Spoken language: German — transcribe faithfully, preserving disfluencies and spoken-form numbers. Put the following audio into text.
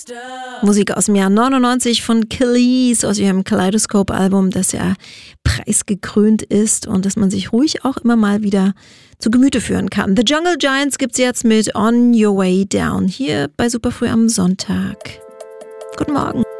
Musik aus dem Jahr neunundneunzig von Kelis aus ihrem Kaleidoscope-Album, das ja preisgekrönt ist und das man sich ruhig auch immer mal wieder zu Gemüte führen kann. The Jungle Giants gibt's jetzt mit On Your Way Down hier bei Superfrüh am Sonntag. Guten Morgen.